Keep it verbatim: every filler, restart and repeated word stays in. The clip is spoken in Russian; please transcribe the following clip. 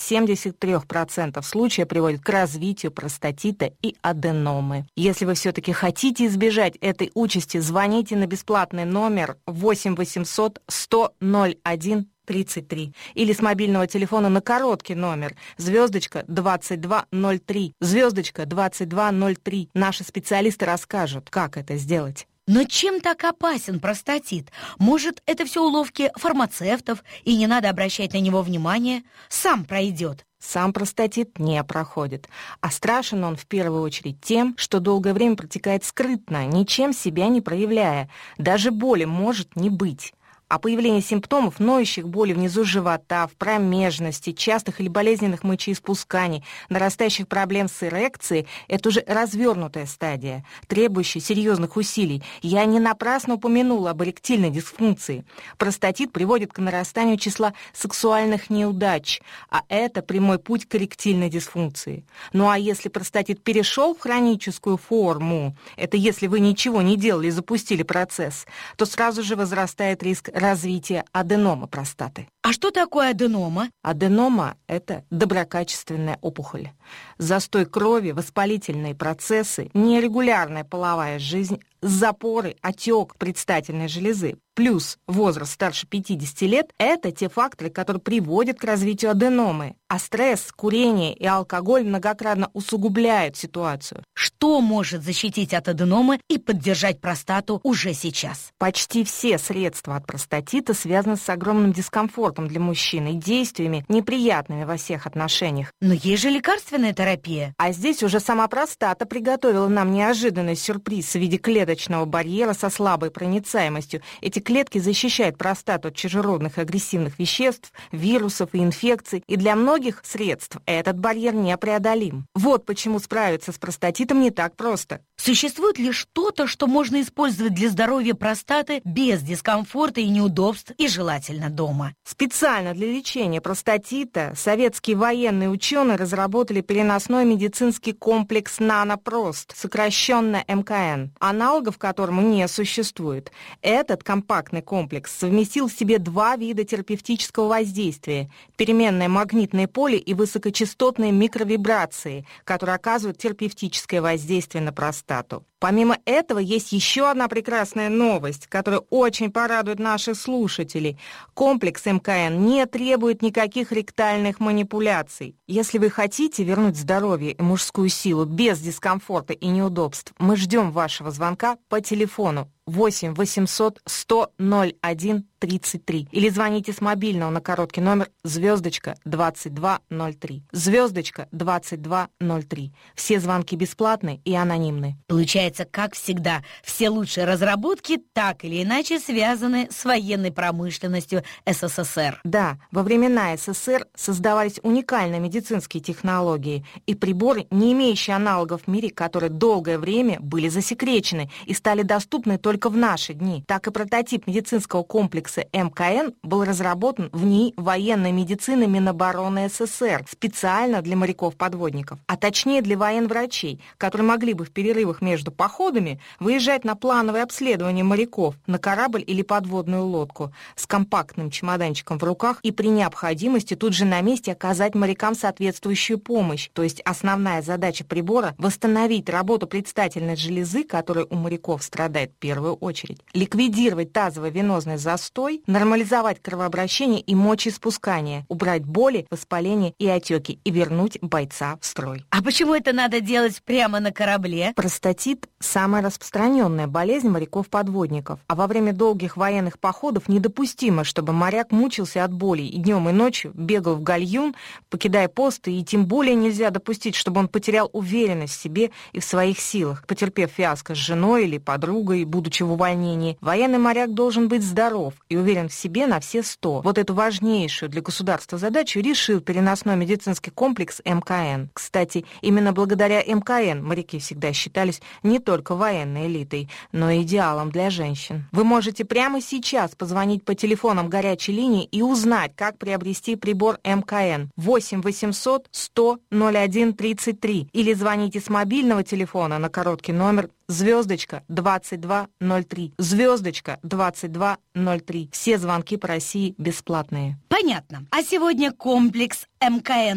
семьдесят три процента случаев приводит к развитию простатита и аденомы. Если вы все-таки хотите избежать этой участи, звоните на бесплатный номер восемь восемьсот сто ноль один тридцать три или с мобильного телефона на короткий номер звездочка двадцать два ноль три, звездочка двадцать два ноль три. Наши специалисты расскажут, как это сделать. Но чем так опасен простатит? Может, это все уловки фармацевтов, и не надо обращать на него внимания? Сам пройдет. Сам простатит не проходит, а страшен он в первую очередь тем, что долгое время протекает скрытно, ничем себя не проявляя. Даже боли может не быть. А появление симптомов ноющих боли внизу живота, в промежности, частых или болезненных мочеиспусканий, нарастающих проблем с эрекцией – это уже развернутая стадия, требующая серьезных усилий. Я не напрасно упомянула об эректильной дисфункции. Простатит приводит к нарастанию числа сексуальных неудач, а это прямой путь к эректильной дисфункции. Ну а если простатит перешел в хроническую форму, это если вы ничего не делали и запустили процесс, то сразу же возрастает риск развития аденомы простаты. А что такое аденома? Аденома – это доброкачественная опухоль. Застой крови, воспалительные процессы, нерегулярная половая жизнь, запоры, отек предстательной железы, плюс возраст старше пятидесяти лет – это те факторы, которые приводят к развитию аденомы. А стресс, курение и алкоголь многократно усугубляют ситуацию. Что может защитить от аденомы и поддержать простату уже сейчас? Почти все средства от простатита связаны с огромным дискомфортом для мужчины и действиями неприятными во всех отношениях. Но есть же лекарственная терапия. А здесь уже сама простата приготовила нам неожиданный сюрприз в виде клеточного барьера со слабой проницаемостью. Эти клетки защищают простату от чужеродных и агрессивных веществ, вирусов и инфекций, и для многих средств этот барьер непреодолим. Вот почему справиться с простатитом не так просто. Существует ли что-то, что можно использовать для здоровья простаты без дискомфорта и неудобств, и желательно дома? Специально для лечения простатита советские военные ученые разработали переносной медицинский комплекс «Нанопрост», сокращенно эм ка эн, аналогов которому не существует. Этот компактный комплекс совместил в себе два вида терапевтического воздействия – переменное магнитное поле и высокочастотные микровибрации, которые оказывают терапевтическое воздействие на простату. Помимо этого, есть еще одна прекрасная новость, которая очень порадует наших слушателей. Комплекс эм ка эн не требует никаких ректальных манипуляций. Если вы хотите вернуть здоровье и мужскую силу без дискомфорта и неудобств, мы ждем вашего звонка по телефону восемь восемьсот сто ноль один тридцать три или звоните с мобильного на короткий номер звездочка двадцать два ноль три. Звездочка двадцать два ноль три. Все звонки бесплатны и анонимны. Получается, как всегда, все лучшие разработки так или иначе связаны с военной промышленностью эс эс эс эр. Да, во времена эс эс эс эр создавались уникальные медицинские технологии и приборы, не имеющие аналогов в мире, которые долгое время были засекречены и стали доступны только в наши дни. Так и прототип медицинского комплекса эм ка эн был разработан в НИИ военной медицины Минобороны эс эс эс эр специально для моряков-подводников, а точнее для военврачей, которые могли бы в перерывах между походами выезжать на плановое обследование моряков на корабль или подводную лодку с компактным чемоданчиком в руках и при необходимости тут же на месте оказать морякам соответствующую помощь. То есть основная задача прибора — восстановить работу предстательной железы, которая у моряков страдает в первую очередь, ликвидировать тазово-венозный застой, нормализовать кровообращение и мочеиспускание, убрать боли, воспаление и отеки и вернуть бойца в строй. А почему это надо делать прямо на корабле? Простатит – самая распространенная болезнь моряков-подводников, а во время долгих военных походов недопустимо, чтобы моряк мучился от боли и днем и ночью бегал в гальюн, покидая посты, и тем более нельзя допустить, чтобы он потерял уверенность в себе и в своих силах, потерпев фиаско с женой или подругой, будучи в увольнении. Военный моряк должен быть здоров и уверен в себе на все сто. Вот эту важнейшую для государства задачу решил переносной медицинский комплекс эм ка эн. Кстати, именно благодаря эм ка эн моряки всегда считались не только военной элитой, но и идеалом для женщин. Вы можете прямо сейчас позвонить по телефонам горячей линии и узнать, как приобрести прибор эм ка эн восемь восемьсот сто ноль один тридцать три или звоните с мобильного телефона на короткий номер звездочка двадцать два ноль три. Звездочка двадцать два ноль три. Все звонки по России бесплатные. Понятно. А сегодня комплекс эм ка эн